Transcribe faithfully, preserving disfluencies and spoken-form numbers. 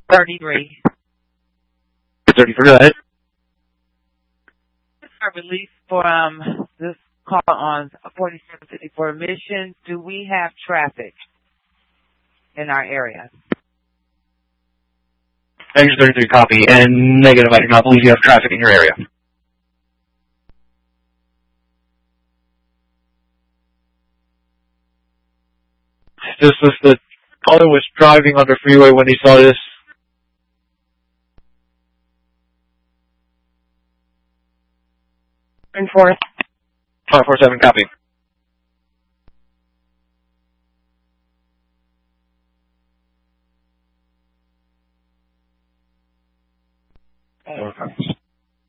thirty-three. thirty-three, go ahead. Our release for um, this call on forty-seven fifty-four Mission. Do we have traffic in our area? Engine thirty-three, copy. And negative, I do not believe you have traffic in your area. This was the caller was driving on the freeway when he saw this. And fourth. five four seven, copy.